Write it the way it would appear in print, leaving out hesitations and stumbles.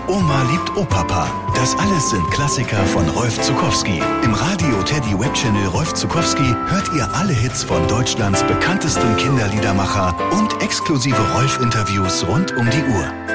Oma liebt Opapa. Das alles sind Klassiker von Rolf Zuckowski. Im Radio Teddy Webchannel Rolf Zuckowski hört ihr alle Hits von Deutschlands bekanntestem Kinderliedermacher und exklusive Rolf-Interviews rund um die Uhr.